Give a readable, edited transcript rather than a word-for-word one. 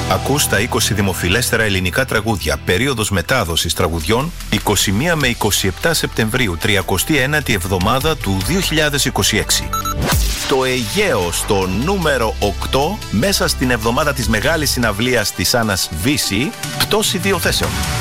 Ακούς τα 20 δημοφιλέστερα ελληνικά τραγούδια. Περίοδος μετάδοσης τραγουδιών 21 με 27 Σεπτεμβρίου, 39η εβδομάδα του 2026. Το Αιγαίο στο νούμερο 8, μέσα στην εβδομάδα της μεγάλης συναυλίας της Άννας Βύση, πτώση 2 θέσεων.